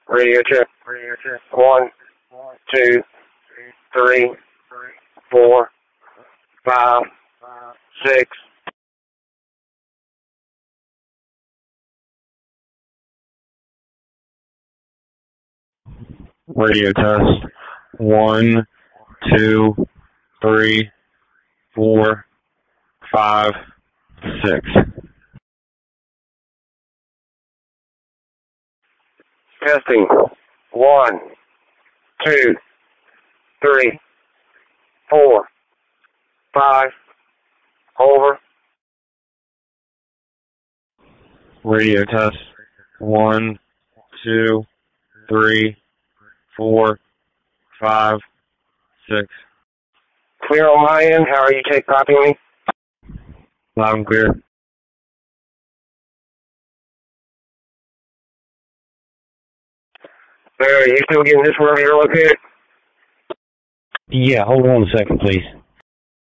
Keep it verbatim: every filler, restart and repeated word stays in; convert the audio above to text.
Radio check. Radio check. One, two, three, four, five, six. Radio test. One, two, three, four, five, six. Testing. One, two, three, four, five. Over. Radio test. One, two, three, four, five, six. Clear on my end. How are you take copying me? Loud and clear. Barry, you still getting this wherever you're located? Yeah, hold on a second, please.